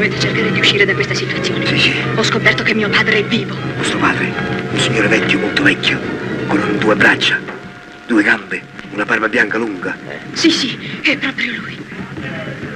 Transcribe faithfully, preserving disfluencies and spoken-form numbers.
mentre cercherei di uscire da questa situazione. Sì, sì. Ho scoperto che mio padre è vivo. Vostro padre, un signore vecchio, molto vecchio, con due braccia, due gambe, una barba bianca lunga. Sì, sì, è proprio lui.